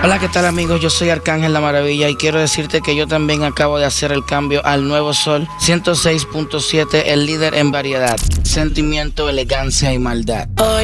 Hola, ¿qué tal amigos? Yo soy Arcángel La Maravilla y quiero decirte que yo también acabo de hacer el cambio al nuevo Sol 106.7, el líder en variedad, sentimiento, elegancia y maldad.